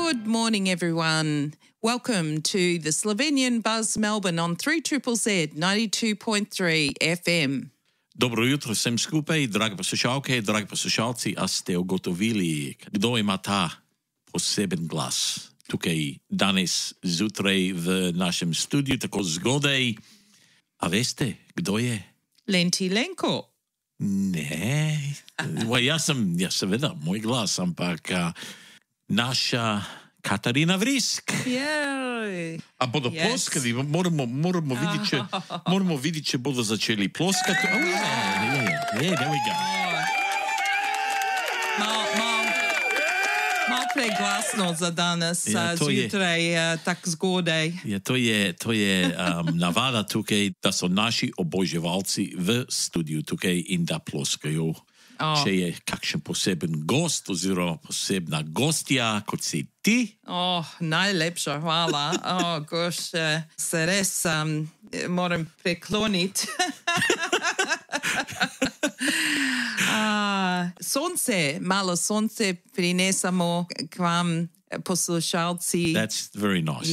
Good morning, everyone. Welcome to the Slovenian Buzz Melbourne on 3ZZZ 92.3 FM. Dobro jutro vsem skupaj, drage poslušalke, dragi poslušalci, a ste ugotovili, kdo ima ta poseben glas tukaj danes zjutraj v našem studiu, tako zgodaj. A veste, kdo je? Lenti Lenko. Ne, seveda, moj glas, ampak naša Katarina Vrisk. Jej. A bodo ploskali, moramo videti, če bodo začeli ploskati. There we go. Malo preglasno za danes, zjutraj, tako zgodaj. To je navada tukaj, da so naši oboževalci v studiu tukaj in da ploskajo. Če je kakšen poseben gost oziroma posebna gostja, kot si ti. Najlepša hvala. Se res moram prekloniti. Malo sonce prinesamo k vam, poslušalci. That's very nice.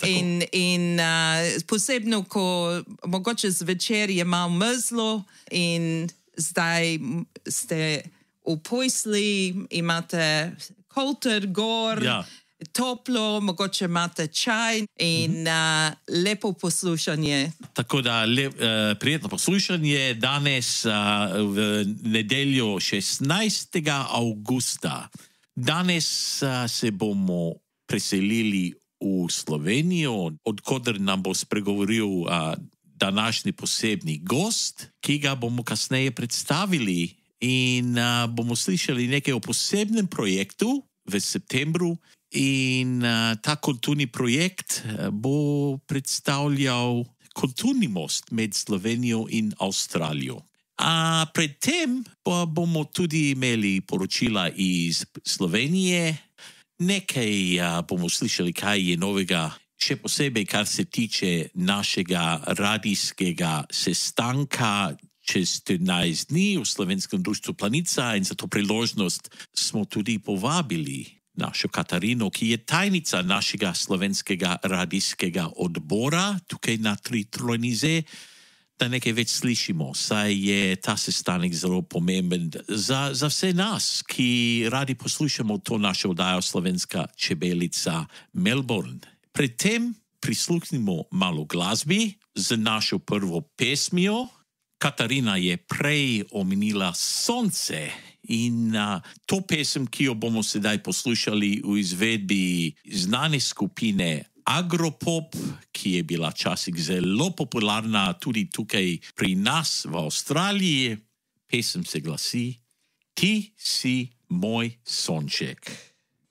In posebno, ko mogoče zvečer je malo mrzlo in zdaj ste upojsli, imate kolter gor, toplo, mogoče imate čaj in lepo poslušanje. Tako da prijetno poslušanje danes v nedeljo 16. avgusta. Danes se bomo preselili v Slovenijo, odkoder nam bo spregovoril današnji posebni gost, ki ga bomo kasneje predstavili in bomo slišali nekaj o posebnem projektu v septembru in ta kulturni projekt bo predstavljal kulturni most med Slovenijo in Avstralijo. A predtem pa bomo tudi imeli poročila iz Slovenije, nekaj bomo slišali, kaj je novega, še posebej, kar se tiče našega radijskega sestanka čez 14 dni v Slovenskem društvu Planica in za to priložnost smo tudi povabili našo Katarino, ki je tajnica našega slovenskega radijskega odbora tukaj na 3ZZZ, da nekaj več slišimo, saj je ta sestanek zelo pomemben za vse nas, ki radi poslušamo to našo oddajo Slovenska čebelica Melbourne. Predtem prisluhnimo malo glasbi z našo prvo pesmijo. Katarina je prej omenila sonce in to pesem, ki jo bomo sedaj poslušali v izvedbi znane skupine Agropop, ki je bila včasih zelo popularna tudi tukaj pri nas v Avstraliji. Pesem se glasi: Ti si moj sonček.